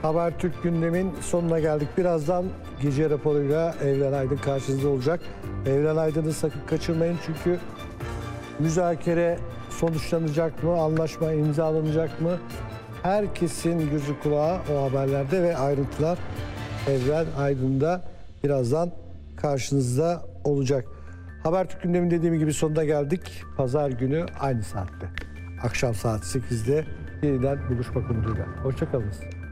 Habertürk gündemin sonuna geldik. Birazdan gece raporuyla Evren Aydın karşınızda olacak. Evren Aydın'ı sakın kaçırmayın çünkü müzakere sonuçlanacak mı, anlaşma imzalanacak mı? Herkesin gözü kulağı o haberlerde ve ayrıntılar Evren Aydın'da birazdan karşınızda olacak. Habertürk gündemin dediğim gibi sonuna geldik. Pazar günü aynı saatte. Akşam saat 8'de yeniden buluşmak umuduyla. Hoşça kalınız.